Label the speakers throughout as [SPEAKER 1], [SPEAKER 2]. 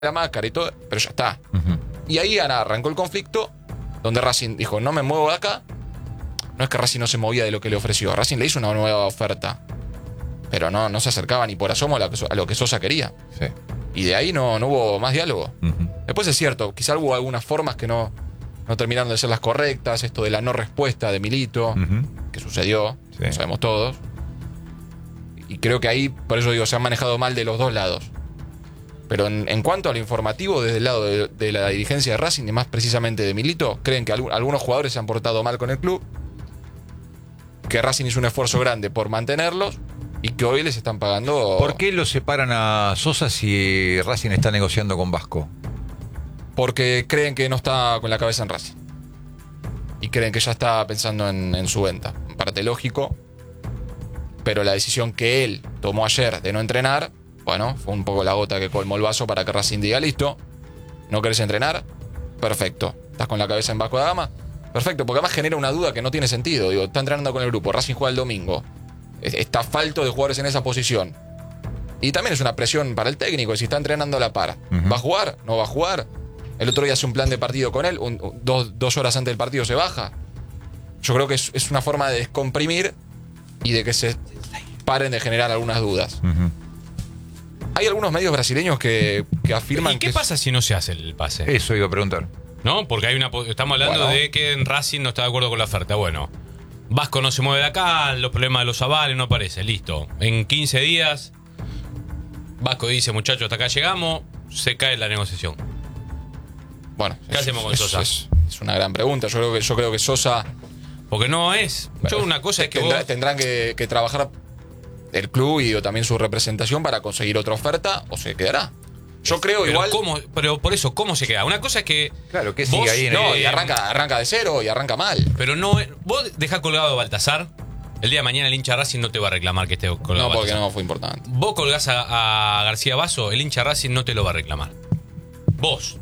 [SPEAKER 1] la máscara y todo, pero ya está. Y ahí arrancó el conflicto, donde Racing dijo, no me muevo de acá. No es que Racing no se movía de lo que le ofreció. Racing le hizo una nueva oferta, pero no se acercaba ni por asomo a lo que Sosa quería.
[SPEAKER 2] Sí.
[SPEAKER 1] Y de ahí no hubo más diálogo. Después es cierto, quizá hubo algunas formas que no terminaron de ser las correctas. Esto de la no respuesta de Milito, que sucedió, lo sabemos todos. Y creo que ahí, por eso digo, se han manejado mal de los dos lados. Pero en cuanto a lo informativo, desde el lado de la dirigencia de Racing, y más precisamente de Milito, creen que algunos jugadores se han portado mal con el club, que Racing hizo un esfuerzo grande por mantenerlos y que hoy les están pagando.
[SPEAKER 2] ¿Por qué lo separan a Sosa si Racing está negociando con Vasco?
[SPEAKER 1] Porque creen que no está con la cabeza en Racing. Y creen que ya está pensando en su venta. En parte lógico. Pero la decisión que él tomó ayer de no entrenar, bueno, fue un poco la gota que colmó el vaso para que Racing diga, listo, ¿no querés entrenar? Perfecto. ¿Estás con la cabeza en Vasco da Gama? Perfecto, porque además genera una duda que no tiene sentido. Digo, está entrenando con el grupo, Racing juega el domingo. Está falto de jugadores en esa posición. Y también es una presión para el técnico, si está entrenando a la par. ¿Va a jugar? ¿No va a jugar? El otro día hace un plan de partido con él, dos horas antes del partido se baja. Yo creo que es una forma de descomprimir y de que se paren de generar algunas dudas. Hay algunos medios brasileños que afirman que...
[SPEAKER 3] ¿Y qué pasa si no se hace el pase?
[SPEAKER 2] Eso iba a preguntar.
[SPEAKER 3] ¿No? Porque estamos hablando de que en Racing no está de acuerdo con la oferta. Bueno, Vasco no se mueve de acá, los problemas de los avales no aparecen, listo. En 15 días, Vasco dice, muchachos, hasta acá llegamos, se cae la negociación.
[SPEAKER 1] Bueno,
[SPEAKER 3] ¿qué hacemos con Sosa?
[SPEAKER 1] Es una gran pregunta. Yo creo que Sosa...
[SPEAKER 3] Porque no es... una cosa es que
[SPEAKER 1] tendrán que trabajar el club y también su representación para conseguir otra oferta, o se quedará. Yo creo
[SPEAKER 3] pero
[SPEAKER 1] igual...
[SPEAKER 3] Pero por eso, ¿cómo se queda? Una cosa es que...
[SPEAKER 2] Claro, que sigue ahí en
[SPEAKER 1] No, y arranca de cero y arranca mal.
[SPEAKER 3] Pero no... Vos dejás colgado a Baltasar, el día de mañana el hincha Racing no te va a reclamar que esté colgado.
[SPEAKER 1] No, porque
[SPEAKER 3] Baltasar.
[SPEAKER 1] no fue importante.
[SPEAKER 3] Vos colgás a García Basso, el hincha Racing no te lo va a reclamar. Vos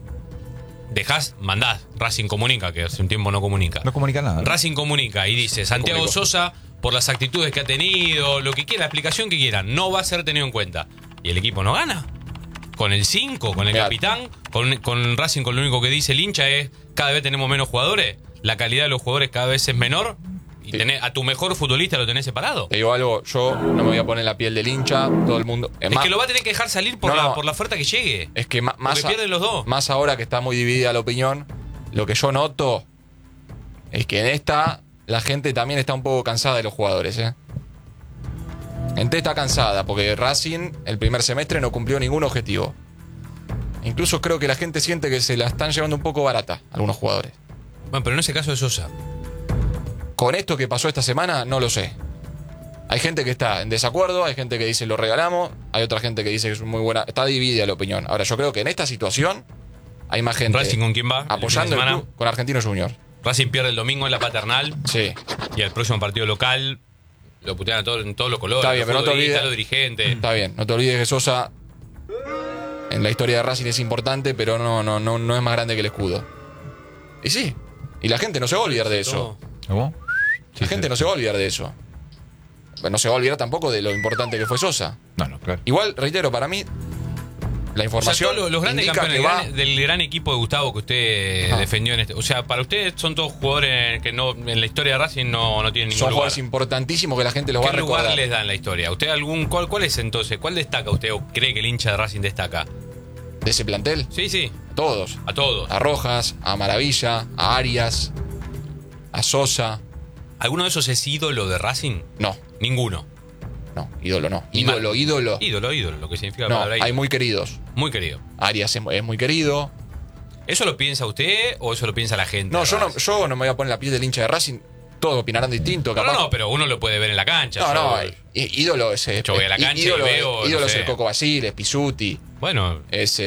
[SPEAKER 3] mandás, Racing comunica, que hace un tiempo no comunica.
[SPEAKER 2] No comunica nada.
[SPEAKER 3] Racing comunica y dice, Santiago Sosa, por las actitudes que ha tenido, lo que quiera, la explicación que quieran, no va a ser tenido en cuenta. Y el equipo no gana. Con el 5, con el capitán, con Racing, con lo único que dice el hincha es, cada vez tenemos menos jugadores, la calidad de los jugadores cada vez es menor, y a tu mejor futbolista lo tenés separado.
[SPEAKER 1] Te digo algo, yo no me voy a poner en la piel del hincha, todo el mundo...
[SPEAKER 3] Es que lo va a tener que dejar salir por la oferta que llegue.
[SPEAKER 1] Es que
[SPEAKER 3] porque pierden los dos.
[SPEAKER 1] Más ahora que está muy dividida la opinión, lo que yo noto es que en esta la gente también está un poco cansada de los jugadores, Gente está cansada porque Racing el primer semestre no cumplió ningún objetivo. Incluso creo que la gente siente que se la están llevando un poco barata algunos jugadores.
[SPEAKER 3] Bueno, pero en ese caso de Sosa.
[SPEAKER 1] Con esto que pasó esta semana, no lo sé. Hay gente que está en desacuerdo, hay gente que dice lo regalamos, hay otra gente que dice que es muy buena. Está dividida la opinión. Ahora, yo creo que en esta situación hay más gente.
[SPEAKER 3] ¿Racing con quién va?
[SPEAKER 1] Apoyando el club con Argentinos Juniors.
[SPEAKER 3] Racing pierde el domingo en la Paternal.
[SPEAKER 1] Sí.
[SPEAKER 3] Y el próximo partido local lo putean en todos los colores.
[SPEAKER 1] Está bien, pero no te olvides.
[SPEAKER 3] Los dirigentes.
[SPEAKER 1] Está bien, no te olvides que Sosa en la historia de Racing es importante, pero no es más grande que el escudo. Y sí. Y la gente no se va a olvidar de eso.
[SPEAKER 2] ¿Cómo?
[SPEAKER 1] La gente no se va a olvidar de eso. No se va a olvidar tampoco de lo importante que fue Sosa.
[SPEAKER 2] No, claro.
[SPEAKER 1] Igual, reitero, para mí, la información.
[SPEAKER 3] O sea, los grandes campeones del gran equipo de Gustavo que usted defendió en este. O sea, para usted son todos jugadores que no en la historia de Racing no tienen ningún lugar.
[SPEAKER 1] Son jugadores importantísimos que la gente los va a recordar.
[SPEAKER 3] ¿Qué lugar les da en la historia? ¿Usted cuál es entonces? ¿Cuál destaca usted o cree que el hincha de Racing destaca?
[SPEAKER 1] ¿De ese plantel?
[SPEAKER 3] Sí.
[SPEAKER 1] A todos.
[SPEAKER 3] A todos.
[SPEAKER 1] A Rojas, a Maravilla, a Arias, a Sosa.
[SPEAKER 3] ¿Alguno de esos es ídolo de Racing?
[SPEAKER 1] No.
[SPEAKER 3] Ninguno.
[SPEAKER 1] No, ídolo no. Ídolo.
[SPEAKER 3] Ídolo, lo que significa la palabra ídolo.
[SPEAKER 1] Hay muy queridos.
[SPEAKER 3] Muy querido.
[SPEAKER 1] Arias es muy querido.
[SPEAKER 3] ¿Eso lo piensa usted o eso lo piensa la gente?
[SPEAKER 1] No, yo no me voy a poner la piel del hincha de Racing. Todos opinarán distinto, capaz.
[SPEAKER 3] No, pero uno lo puede ver en la cancha.
[SPEAKER 1] Ídolo es...
[SPEAKER 3] Yo voy a la cancha
[SPEAKER 1] ídolo,
[SPEAKER 3] y veo...
[SPEAKER 1] Ídolo es el Coco Basile, es Pisuti.
[SPEAKER 3] Bueno.
[SPEAKER 1] Es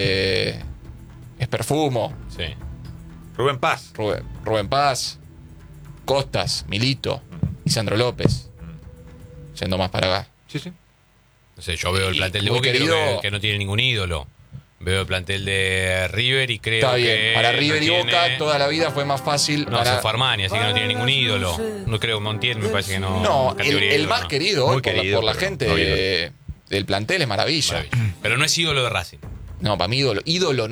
[SPEAKER 1] Perfumo.
[SPEAKER 3] Sí.
[SPEAKER 2] Rubén Paz.
[SPEAKER 1] Rubén Paz. Costas, Milito, Lisandro López. Yendo más para acá.
[SPEAKER 2] Sí.
[SPEAKER 3] No sé, yo veo el plantel de Boca y creo que no tiene ningún ídolo. Veo el plantel de River y creo
[SPEAKER 1] está bien.
[SPEAKER 3] que...
[SPEAKER 1] Para River y Boca toda la vida fue más fácil.
[SPEAKER 3] No, se fue Armani, así que no tiene ningún ídolo. No creo, Montiel me parece que no...
[SPEAKER 1] No, el más querido hoy por la gente
[SPEAKER 2] no
[SPEAKER 1] del plantel es Maravilla.
[SPEAKER 3] Pero no es ídolo de Racing.
[SPEAKER 1] No, para mí ídolo